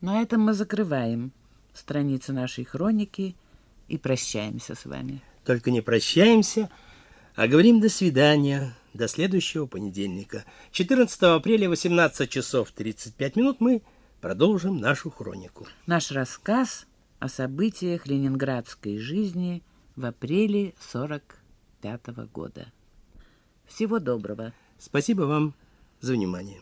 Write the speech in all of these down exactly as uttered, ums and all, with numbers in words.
На этом мы закрываем страницы нашей хроники и прощаемся с вами. Только не прощаемся, а говорим до свидания, до следующего понедельника. четырнадцатого апреля, восемнадцать часов тридцать пять минут, мы продолжим нашу хронику. Наш рассказ о событиях ленинградской жизни в апреле сорок пятого года. Всего доброго. Спасибо вам за внимание.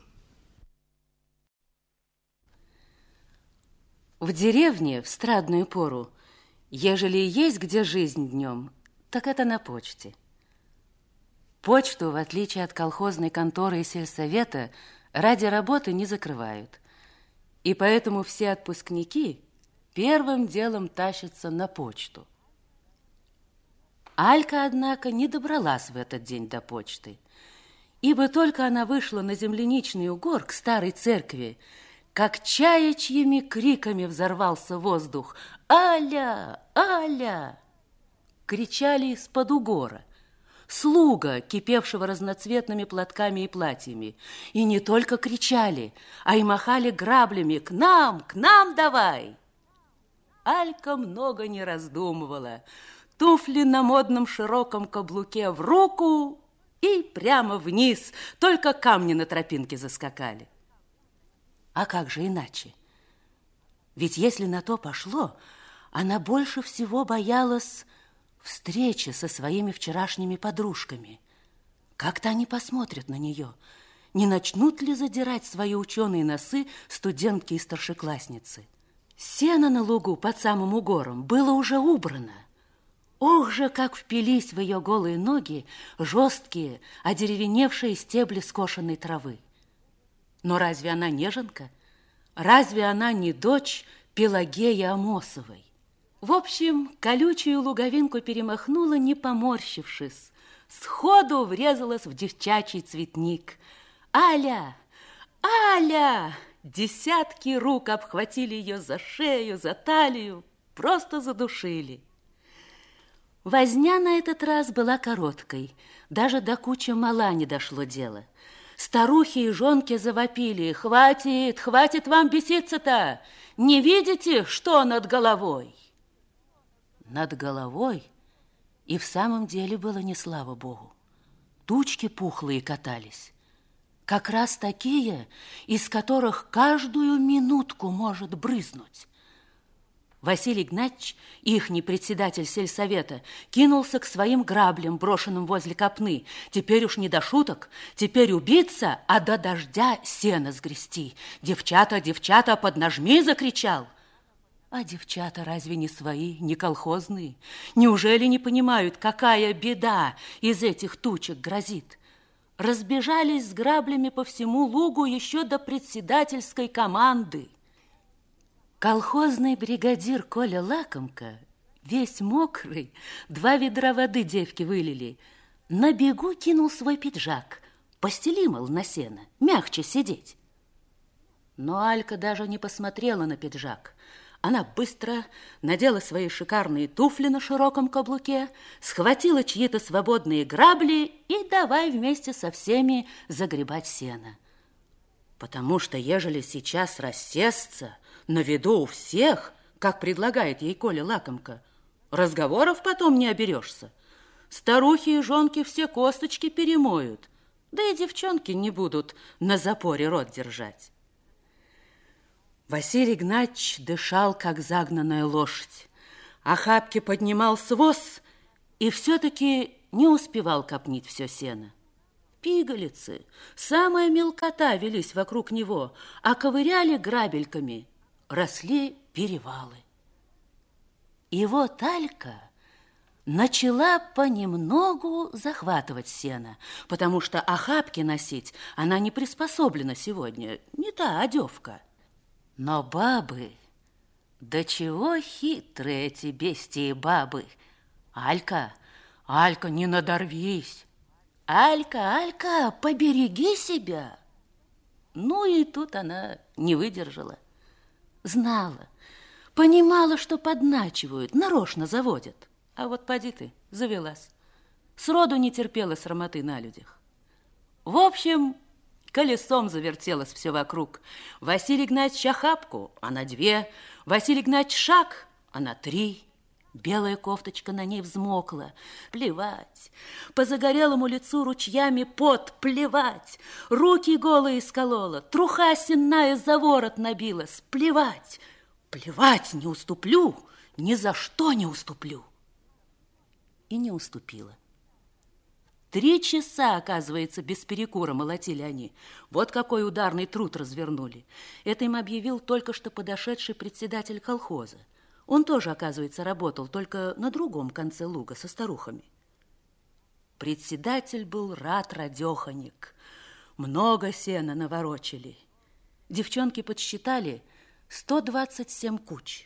В деревне в страдную пору, ежели есть где жизнь днем, так это на почте. Почту, в отличие от колхозной конторы и сельсовета, ради работы не закрывают. И поэтому все отпускники первым делом тащатся на почту. Алька, однако, не добралась в этот день до почты, ибо только она вышла на земляничный угор к старой церкви, как чаячьими криками взорвался воздух. «Аля! Аля!» Кричали из-под угора. Слуга, кипевшего разноцветными платками и платьями. И не только кричали, а и махали граблями. «К нам! К нам давай!» Алька много не раздумывала. Туфли на модном широком каблуке в руку и прямо вниз. Только камни на тропинке заскакали. А как же иначе? Ведь если на то пошло, она больше всего боялась встречи со своими вчерашними подружками. Как-то они посмотрят на нее, не начнут ли задирать свои ученые носы студентки и старшеклассницы. Сено на лугу под самым угором было уже убрано. Ох же, как впились в ее голые ноги жесткие, одеревеневшие стебли скошенной травы. Но разве она неженка? Разве она не дочь Пелагеи Амосовой? В общем, колючую луговинку перемахнула, не поморщившись. Сходу врезалась в девчачий цветник. «Аля! Аля!» Десятки рук обхватили ее за шею, за талию, просто задушили. Возня на этот раз была короткой. Даже до кучи мала не дошло дело. Старухи и жонки завопили: «Хватит, хватит вам беситься-то! Не видите, что над головой?» Над головой и в самом деле было не слава богу. Тучки пухлые катались. Как раз такие, из которых каждую минутку может брызнуть. Василий Игнатьевич, ихний председатель сельсовета, кинулся к своим граблям, брошенным возле копны. Теперь уж не до шуток, теперь убиться, а до дождя сено сгрести. «Девчата, девчата, поднажми!» закричал. А девчата разве не свои, не колхозные? Неужели не понимают, какая беда из этих тучек грозит? Разбежались с граблями по всему лугу еще до председательской команды. Колхозный бригадир Коля Лакомка, весь мокрый, два ведра воды девки вылили, на бегу кинул свой пиджак. Постели, мол, на сено, мягче сидеть. Но Алька даже не посмотрела на пиджак. Она быстро надела свои шикарные туфли на широком каблуке, схватила чьи-то свободные грабли и давай вместе со всеми загребать сено. Потому что, ежели сейчас рассесться на виду у всех, как предлагает ей Коля Лакомка, разговоров потом не оберешься. Старухи и жонки все косточки перемоют, да и девчонки не будут на запоре рот держать. Василий Игнатьевич дышал, как загнанная лошадь. Охапки поднимал своз и все-таки не успевал копнить все сено. Пигалицы, самая мелкота, велись вокруг него, а ковыряли грабельками, росли перевалы. И вот Алька начала понемногу захватывать сено, потому что охапки носить она не приспособлена сегодня, не та одевка. Но бабы, да чего хитрые эти бестии бабы! Алька, Алька, не надорвись! Алька, Алька, побереги себя! Ну и тут она не выдержала. Знала, понимала, что подначивают, нарочно заводят. А вот поди ты, завелась. Сроду не терпела срамоты на людях. В общем, Колесом завертелось все вокруг. Василий Игнатьевич охапку, а на две. Василий Игнатьевич шаг, а на три. Белая кофточка на ней взмокла. Плевать. По загорелому лицу ручьями пот. Плевать. Руки голые сколола. Труха сенная за ворот набилась. Плевать. Плевать, не уступлю. Ни за что не уступлю. И не уступила. Три часа, оказывается, без перекура молотили они. Вот какой ударный труд развернули. Это им объявил только что подошедший председатель колхоза. Он тоже, оказывается, работал, только на другом конце луга со старухами. Председатель был рад-радеханик. Много сена наворочили. Девчонки подсчитали сто двадцать семь куч.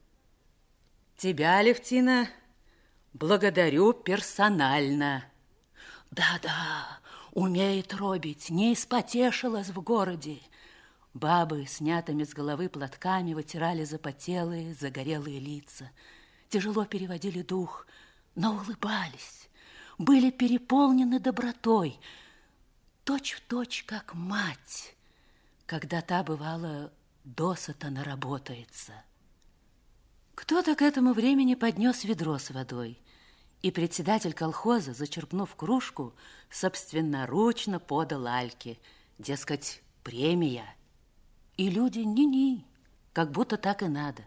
Тебя, Алевтина, благодарю персонально. Да-да, умеет робить, не испотешилась в городе. Бабы, снятыми с головы платками, вытирали запотелые, загорелые лица. Тяжело переводили дух, но улыбались. Были переполнены добротой. Точь-в-точь, как мать, когда та, бывало, досыта наработается. Кто-то к этому времени поднес ведро с водой, и председатель колхоза, зачерпнув кружку, собственноручно подал Альке, дескать, премия. И люди ни-ни, как будто так и надо.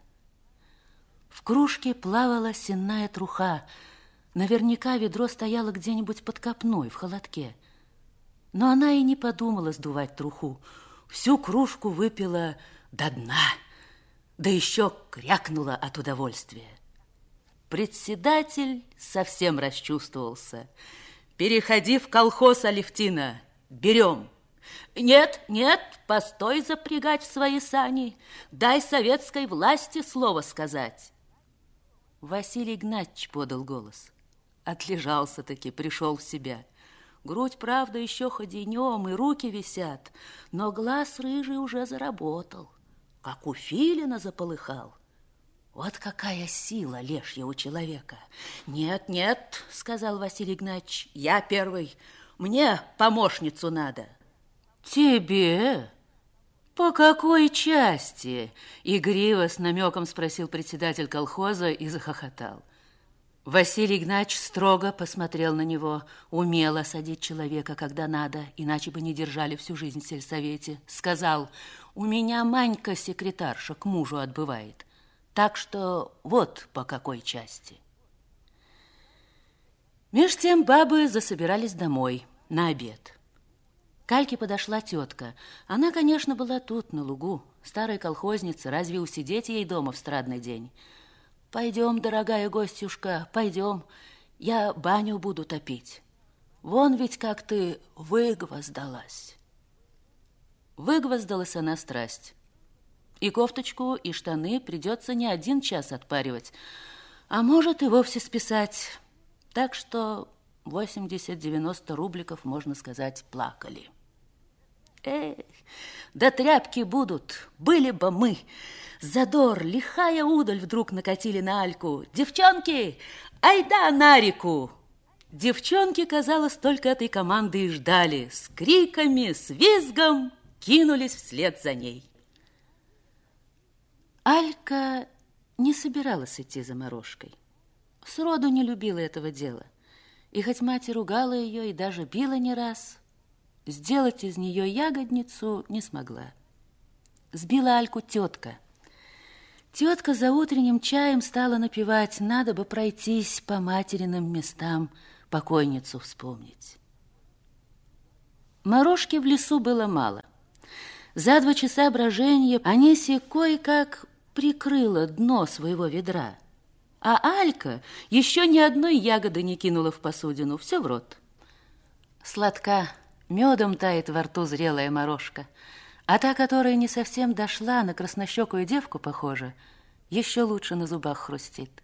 В кружке плавала сенная труха. Наверняка ведро стояло где-нибудь под копной, в холодке. Но она и не подумала сдувать труху. Всю кружку выпила до дна, да еще крякнула от удовольствия. Председатель совсем расчувствовался. «Переходи в колхоз, Алевтина, берем». «Нет, нет, постой запрягать в свои сани. Дай советской власти слово сказать». Василий Игнатьевич подал голос. Отлежался-таки, пришел в себя. Грудь, правда, еще ходенем, и руки висят, но глаз рыжий уже заработал, как у филина заполыхал. Вот какая сила лешья у человека. «Нет, нет, — сказал Василий Игнатьевич, — я первый, мне помощницу надо». «Тебе? По какой части?» Игриво с намеком спросил председатель колхоза и захохотал. Василий Игнатьевич строго посмотрел на него. Умел осадить человека, когда надо, иначе бы не держали всю жизнь в сельсовете. Сказал: «У меня Манька, секретарша, к мужу отбывает. Так что вот по какой части». Меж тем бабы засобирались домой на обед. К Альке подошла тетка. Она, конечно, была тут, на лугу. Старая колхозница, разве усидеть ей дома в страдный день? «Пойдем, дорогая гостюшка, пойдем. Я баню буду топить. Вон ведь как ты выгвоздалась». Выгвоздалась она страсть. И кофточку, и штаны придется не один час отпаривать, а может и вовсе списать. Так что восемьдесят-девяносто рубликов, можно сказать, плакали. Эх, да тряпки будут, были бы мы. Задор, лихая удаль вдруг накатили на Альку. «Девчонки, айда на реку!» Девчонки, казалось, только этой команды и ждали. С криками, с визгом кинулись вслед за ней. Алька не собиралась идти за Морошкой. Сроду не любила этого дела. И хоть мать и ругала ее, и даже била не раз, сделать из нее ягодницу не смогла. Сбила Альку тетка. Тетка за утренним чаем стала напевать: «Надо бы пройтись по материным местам, покойницу вспомнить». Морошки в лесу было мало. За два часа брожения Анисия кое-как прикрыла дно своего ведра, а Алька еще ни одной ягоды не кинула в посудину, все в рот. Сладка, медом тает во рту зрелая морошка, а та, которая не совсем дошла, на краснощекую девку похожа, еще лучше на зубах хрустит.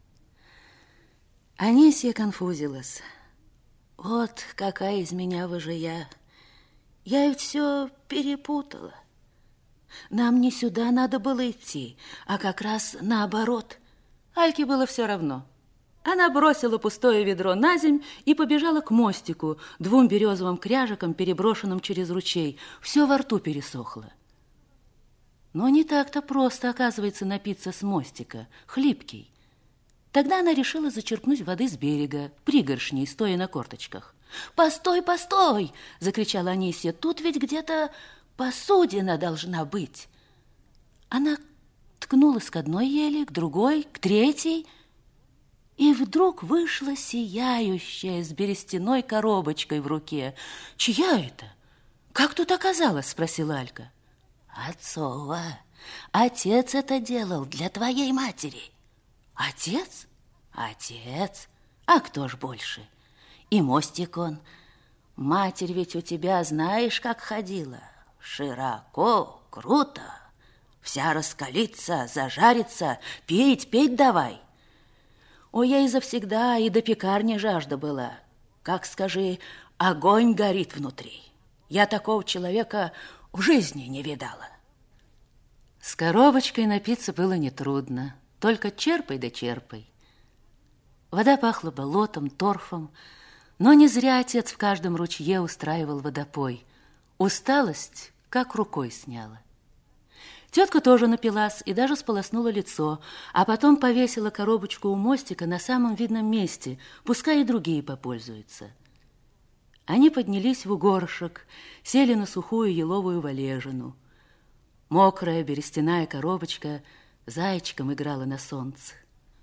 Анисия конфузилась. Вот какая из меня выжия. Я ведь все перепутала. Нам не сюда надо было идти, а как раз наоборот. Альке было все равно. Она бросила пустое ведро на земь и побежала к мостику, двум березовым кряжикам, переброшенным через ручей. Все во рту пересохло. Но не так-то просто, оказывается, напиться с мостика, хлипкий. Тогда она решила зачерпнуть воды с берега, пригоршней, стоя на корточках. «Постой, постой!» – закричала Анисья. «Тут ведь где-то посудина должна быть». Она ткнулась к одной ели, к другой, к третьей, и вдруг вышла сияющая с берестяной коробочкой в руке. «Чья это? Как тут оказалось?» – спросила Алька. «Отцова. Отец это делал для твоей матери». «Отец?» «Отец. А кто ж больше? И мостик он. Матерь ведь у тебя знаешь, как ходила. Широко, круто. Вся раскалится, зажарится, пить, петь давай». Ой, ей завсегда и до пекарни жажда была. Как, скажи, огонь горит внутри. Я такого человека в жизни не видала. С коробочкой напиться было нетрудно. Только черпай да черпай. Вода пахла болотом, торфом, но не зря отец в каждом ручье устраивал водопой. Усталость как рукой сняла. Тетка тоже напилась и даже сполоснула лицо, а потом повесила коробочку у мостика на самом видном месте, пускай и другие попользуются. Они поднялись в угоршек, сели на сухую еловую валежину. Мокрая берестяная коробочка зайчиком играла на солнце.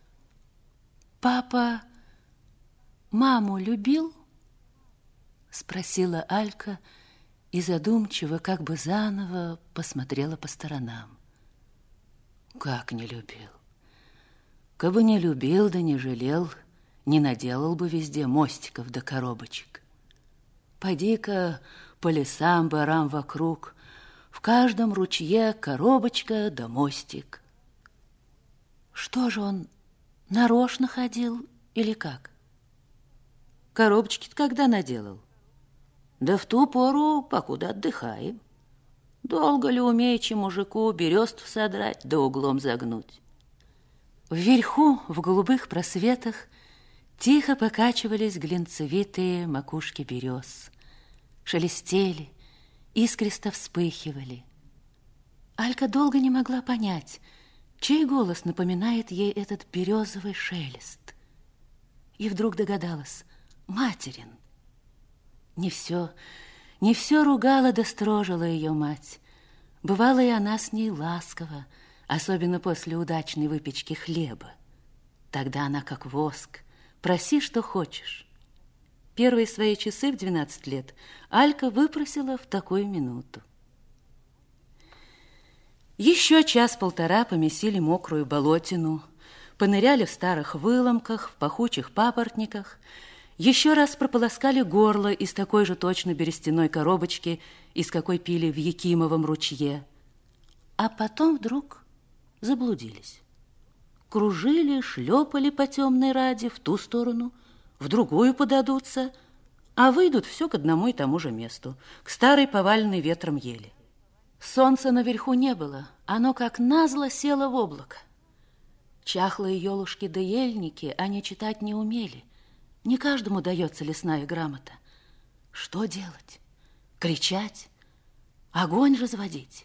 «Папа маму любил?» — спросила Алька и задумчиво, как бы заново, посмотрела по сторонам. «Как не любил? Кабы не любил да не жалел, не наделал бы везде мостиков да коробочек. Пойди-ка по лесам, барам вокруг, в каждом ручье коробочка да мостик». «Что же он, нарочно ходил или как?» «Коробочки-то когда наделал?» «Да в ту пору, покуда отдыхаем. Долго ли умеючи мужику бересту содрать да углом загнуть?» Вверху, в голубых просветах, тихо покачивались глинцевитые макушки берез. Шелестели, искристо вспыхивали. Алька долго не могла понять, чей голос напоминает ей этот березовый шелест. И вдруг догадалась — материн. Не все, не все ругала да строжила ее мать. Бывала и она с ней ласкова, особенно после удачной выпечки хлеба. Тогда она как воск. Проси, что хочешь. Первые свои часы в двенадцать лет Алька выпросила в такую минуту. Еще час-полтора помесили мокрую болотину, поныряли в старых выломках, в пахучих папоротниках, еще раз прополоскали горло из такой же точно берестяной коробочки, из какой пили в Якимовом ручье, а потом вдруг заблудились. Кружили, шлепали по темной раде в ту сторону, в другую подадутся, а выйдут все к одному и тому же месту, к старой поваленной ветром ели. Солнца наверху не было, оно как назло село в облако. Чахлые елушки да ельники они читать не умели. Не каждому дается лесная грамота. Что делать? Кричать? Огонь разводить?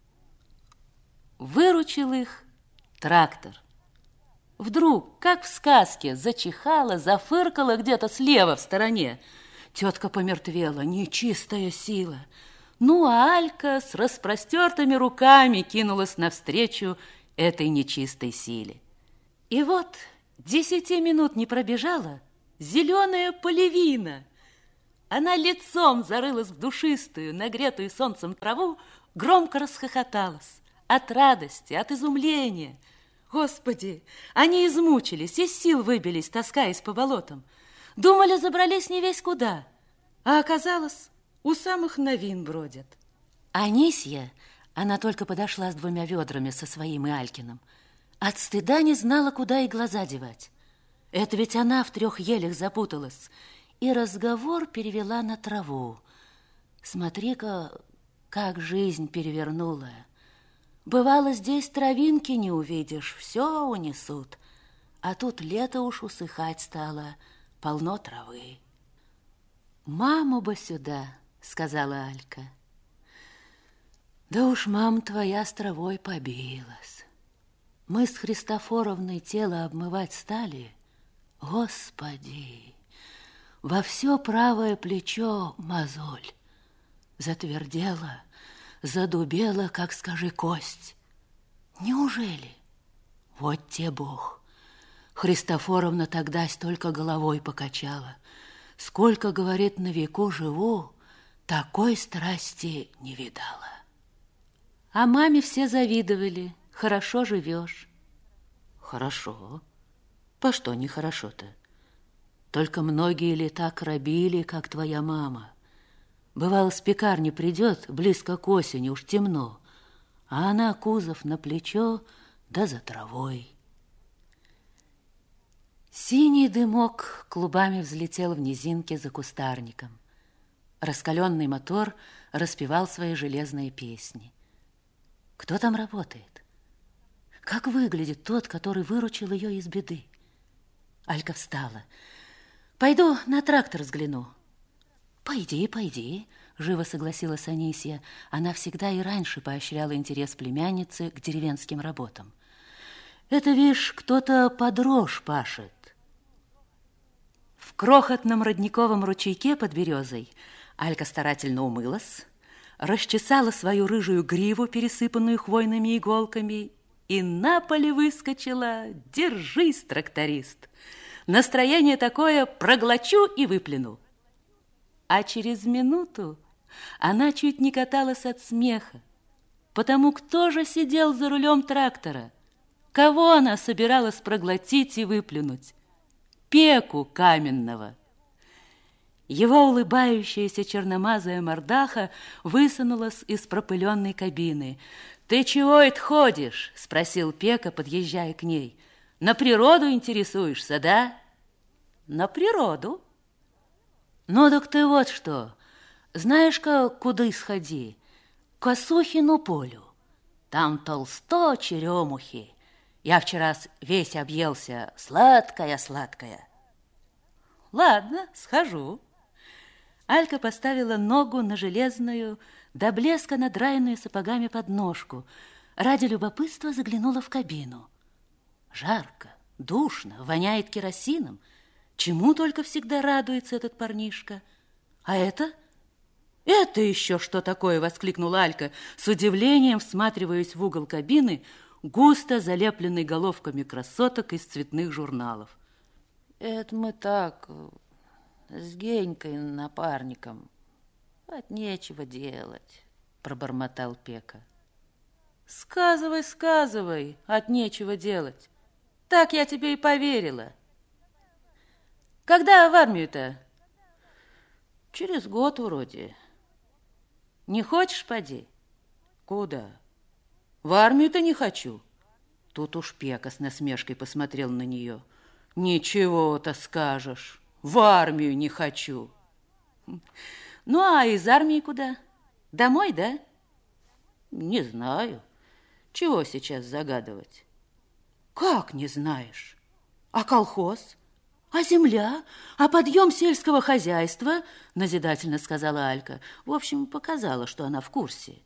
Выручил их трактор. Вдруг, как в сказке, зачихала, зафыркала где-то слева в стороне. Тетка помертвела, нечистая сила. Ну, а Алька с распростертыми руками кинулась навстречу этой нечистой силе. И вот десяти минут не пробежала зеленая полевина. Она лицом зарылась в душистую, нагретую солнцем траву, громко расхохоталась от радости, от изумления. Господи, они измучились, из сил выбились, таскаясь по болотам. Думали, забрались не весь куда, а оказалось, у самых новин бродят. Анисья, она только подошла с двумя ведрами со своим и Алькиным, от стыда не знала, куда и глаза девать. Это ведь она в трех елях запуталась, и разговор перевела на траву. Смотри-ка, как жизнь перевернула. Бывало, здесь травинки не увидишь, все унесут. А тут лето уж усыхать стало, полно травы. «Маму бы сюда», — сказала Алька. Да уж мама твоя с травой побилась. Мы с Христофоровной тело обмывать стали. Господи, во все правое плечо мозоль. Затвердела, задубела, как, скажи, кость. Неужели? Вот те Бог. Христофоровна тогда столько головой покачала. Сколько, говорит, на веку живу, такой страсти не видала. А маме все завидовали. Хорошо живешь. Хорошо. По что нехорошо-то? Только многие ли так робили, как твоя мама? Бывало, с пекарни придет, близко к осени, уж темно, а она кузов на плечо, да за травой. Синий дымок клубами взлетел в низинке за кустарником. Раскаленный мотор распевал свои железные песни. Кто там работает? Как выглядит тот, который выручил ее из беды? Алька встала. Пойду на трактор взгляну. Пойди, пойди, живо согласилась Анисья. Она всегда и раньше поощряла интерес племянницы к деревенским работам. Это, видишь, кто-то под рожь пашет. В крохотном родниковом ручейке под березой Алька старательно умылась, расчесала свою рыжую гриву, пересыпанную хвойными иголками, и на поле выскочила. Держись, тракторист! Настроение такое: проглочу и выплюну. А через минуту она чуть не каталась от смеха, потому кто же сидел за рулем трактора? Кого она собиралась проглотить и выплюнуть? Пеку Каменного. Его улыбающаяся черномазая мордаха высунулась из пропыленной кабины. «Ты чего это ходишь?» – спросил Пека, подъезжая к ней. «На природу интересуешься, да?» «На природу». «Ну так ты вот что, знаешь-ка, куда сходи? К Осухину полю. Там толсто черемухи. Я вчера весь объелся, сладкая-сладкая». «Ладно, схожу». Алька поставила ногу на железную, до блеска надраенную сапогами подножку. Ради любопытства заглянула в кабину. Жарко, душно, воняет керосином. Чему только всегда радуется этот парнишка. А это? Это еще что такое? Воскликнула Алька, с удивлением всматриваясь в угол кабины, густо залепленный головками красоток из цветных журналов. Это мы так... с Генькой напарником. От нечего делать, пробормотал Пека. Сказывай, сказывай, от нечего делать. Так я тебе и поверила. Когда в армию-то? Через год вроде. Не хочешь, поди? Куда? В армию-то не хочу. Тут уж Пека с насмешкой посмотрел на нее. Ничего-то скажешь. В армию не хочу. Ну, а из армии куда? Домой, да? Не знаю. Чего сейчас загадывать? Как не знаешь? А колхоз? А земля? А подъем сельского хозяйства? Назидательно сказала Алька. В общем, показала, что она в курсе.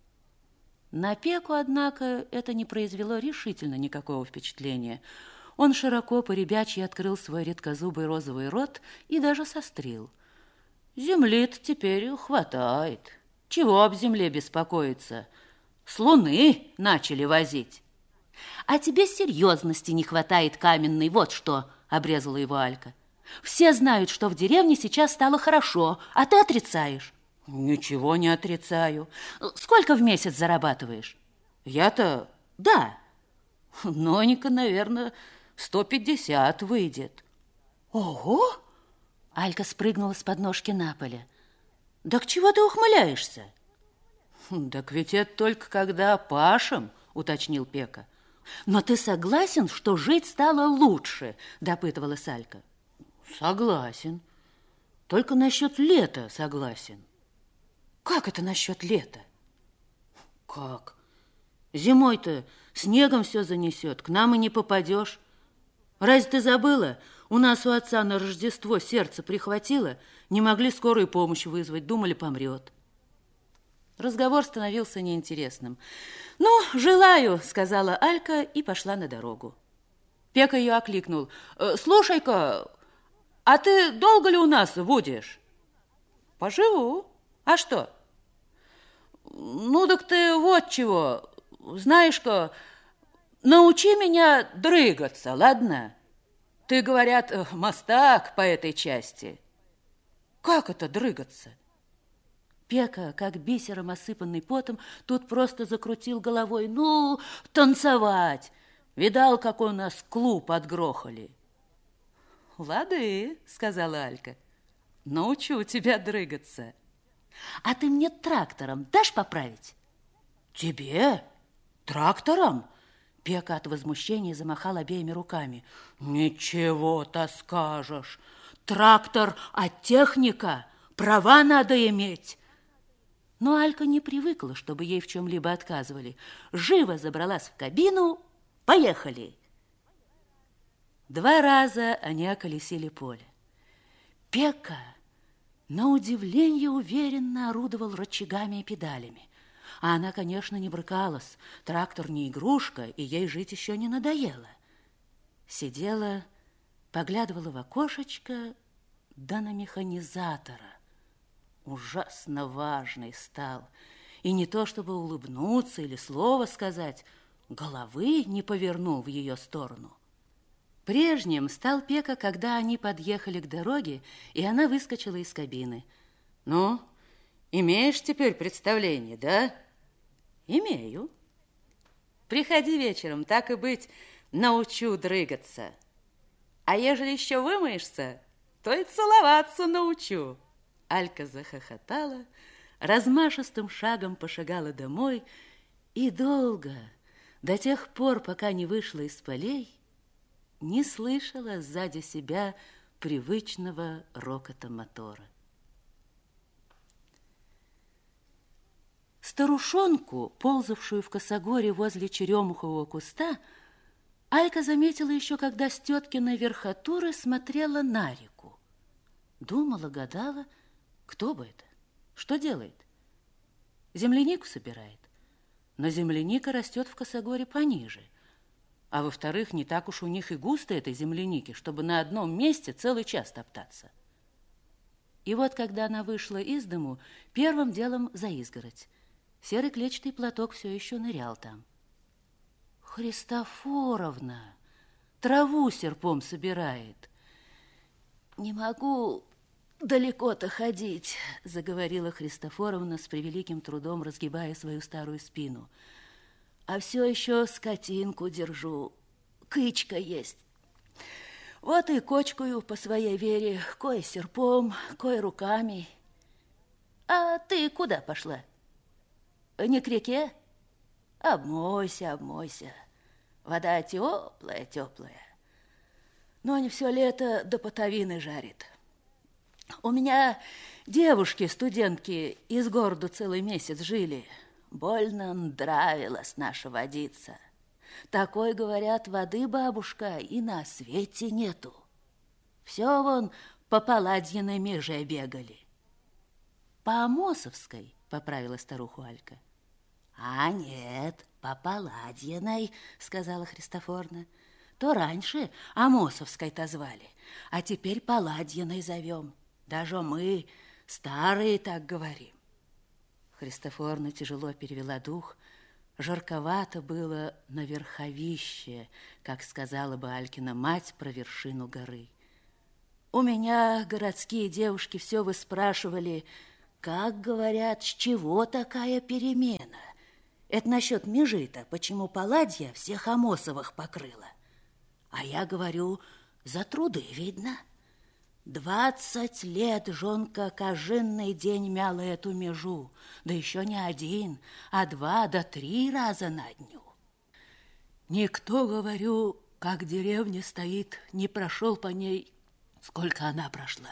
На Пеку, однако, это не произвело решительно никакого впечатления. Он широко по-ребячьи открыл свой редкозубый розовый рот и даже сострил. Земли-то теперь хватает. Чего об земле беспокоиться? С луны начали возить. А тебе серьезности не хватает, Каменный, вот что, обрезала его Алька. Все знают, что в деревне сейчас стало хорошо, а ты отрицаешь. Ничего не отрицаю. Сколько в месяц зарабатываешь? Я-то, да. Ноника, наверное, сто пятьдесят выйдет. Ого! Алька спрыгнула с подножки на поле. Да к чего ты ухмыляешься? Так ведь это только когда пашем, уточнил Пека. Но ты согласен, что жить стало лучше, допытывалась Алька. Согласен. Только насчет лета согласен. Как это насчет лета? Как? Зимой-то снегом все занесет, к нам и не попадешь. Разве ты забыла? У нас у отца на Рождество сердце прихватило, не могли скорую помощь вызвать, думали, помрет. Разговор становился неинтересным. «Ну, желаю», — сказала Алька и пошла на дорогу. Пека ее окликнул. «Слушай-ка, а ты долго ли у нас будешь?» «Поживу. А что?» «Ну, так ты вот чего. Знаешь-ка, научи меня дрыгаться, ладно? Ты, говорят, мастак по этой части». «Как это дрыгаться?» Пека, как бисером осыпанный потом, тут просто закрутил головой. «Ну, танцевать! Видал, как у нас клуб отгрохали?» «Лады», — сказала Алька, — «научу тебя дрыгаться». «А ты мне трактором дашь поправить?» «Тебе? Трактором?» Пека от возмущения замахал обеими руками. «Ничего-то скажешь! Трактор, а техника, права надо иметь!» Но Алька не привыкла, чтобы ей в чем-либо отказывали. Живо забралась в кабину. Поехали! Два раза они околесили поле. Пека, на удивление, уверенно орудовал рычагами и педалями. А она, конечно, не брыкалась. Трактор не игрушка, и ей жить еще не надоело. Сидела, поглядывала в окошечко, да на механизатора. Ужасно важный стал. И не то, чтобы улыбнуться или слово сказать, головы не повернул в ее сторону. Прежним стал Пека, когда они подъехали к дороге, и она выскочила из кабины. «Ну, имеешь теперь представление, да?» «Имею. Приходи вечером, так и быть, научу дрыгаться. А ежели еще вымоешься, то и целоваться научу». Алька захохотала, размашистым шагом пошагала домой и долго, до тех пор, пока не вышла из полей, не слышала сзади себя привычного рокота мотора. Старушонку, ползавшую в косогоре возле черемухового куста, Алька заметила еще, когда с теткиной верхотуры смотрела на реку. Думала, гадала, кто бы это, что делает. Землянику собирает, но земляника растет в косогоре пониже. А во-вторых, не так уж у них и густо этой земляники, чтобы на одном месте целый час топтаться. И вот, когда она вышла из дому, первым делом за изгородь. Серый клетчатый платок все еще нырял там. «Христофоровна, траву серпом собирает». «Не могу далеко-то ходить», — заговорила Христофоровна с превеликим трудом, разгибая свою старую спину. «А все еще скотинку держу, кычка есть. Вот и кочкую по своей вере, кое серпом, кое руками. А ты куда пошла? Не к реке? Обмойся, обмойся. Вода теплая, теплая. Но не все лето до потовины жарит. У меня девушки-студентки из города целый месяц жили. Больно нравилась наша водица. Такой, говорят, воды, бабушка, и на свете нету. Все вон по Паладьиной меже бегали. По Амосовской, поправила старуху Алька. А нет, по Паладьиной, сказала Христофорна. То раньше Амосовской-то звали, а теперь Паладьиной зовем. Даже мы, старые, так говорим. Христофорна тяжело перевела дух. Жарковато было на верховище, как сказала бы Алькина мать про вершину горы. У меня городские девушки все выспрашивали, как, говорят, с чего такая перемена? Это насчет межи-то, почему Паладья всех Амосовых покрыла? А я говорю, за труды видно. Двадцать лет жонка каждый день мяла эту межу, да еще не один, а два да три раза на дню. Никто, говорю, как деревня стоит, не прошел по ней, сколько она прошла.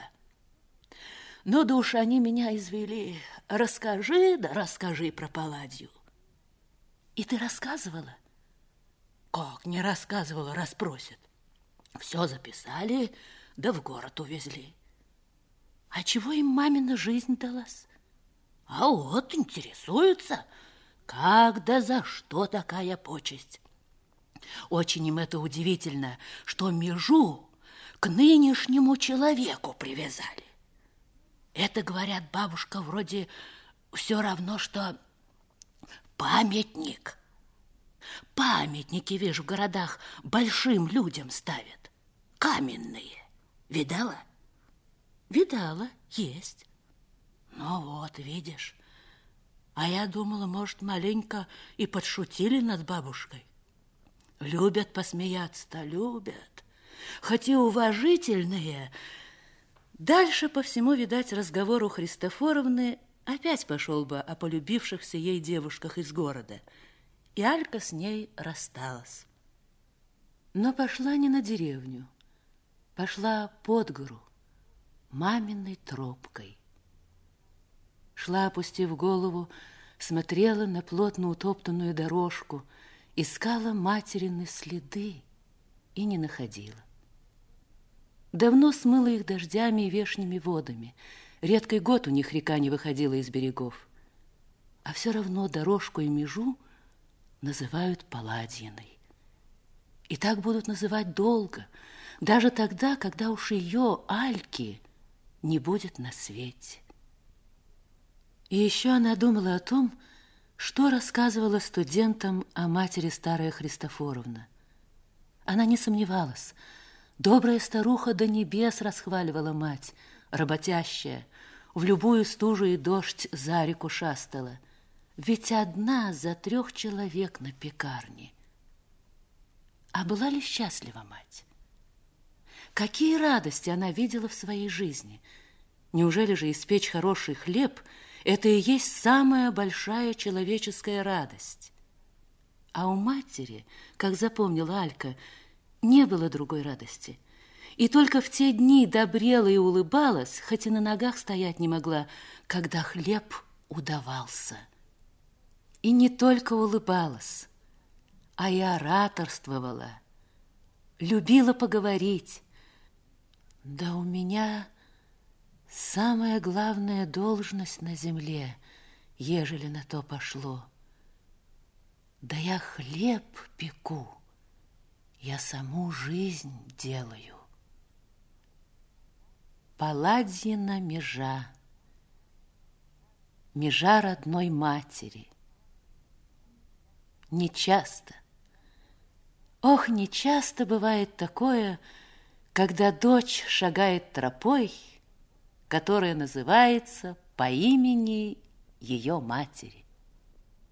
Но да уж они меня извели. Расскажи, да расскажи про Паладью. И ты рассказывала? Как не рассказывала, расспросят. Все записали, да в город увезли. А чего им мамина жизнь далась? А вот интересуются, как да за что такая почесть. Очень им это удивительно, что межу к нынешнему человеку привязали. Это, говорят, бабушка, вроде все равно, что памятник. Памятники, видишь, в городах большим людям ставят. Каменные. Видала? Видала, есть. Ну вот, видишь. А я думала, может, маленько и подшутили над бабушкой. Любят посмеяться-то, любят. Хоть и уважительные. Дальше по всему, видать, разговор у Христофоровны опять пошел бы о полюбившихся ей девушках из города. И Алька с ней рассталась. Но пошла не на деревню. Пошла под гору, маминой тропкой. Шла, опустив голову, смотрела на плотно утоптанную дорожку, искала материны следы и не находила. Давно смыла их дождями и вешними водами. Редкий год у них река не выходила из берегов. А все равно дорожку и межу называют Паладьиной. И так будут называть долго, даже тогда, когда уж ее, Альки, не будет на свете. И еще она думала о том, что рассказывала студентам о матери старая Христофоровна. Она не сомневалась. Добрая старуха до небес расхваливала мать, работящая, в любую стужу и дождь за реку шастала. Ведь одна за трех человек на пекарне. А была ли счастлива мать? Какие радости она видела в своей жизни? Неужели же испечь хороший хлеб – это и есть самая большая человеческая радость? А у матери, как запомнила Алька, не было другой радости. И только в те дни добрела и улыбалась, хоть и на ногах стоять не могла, когда хлеб удавался. И не только улыбалась, а и ораторствовала, любила поговорить. Да у меня самая главная должность на земле, ежели на то пошло. Да я хлеб пеку, я саму жизнь делаю. Паладьина межа, межа родной матери. Нечасто, ох, нечасто бывает такое, когда дочь шагает тропой, которая называется по имени ее матери.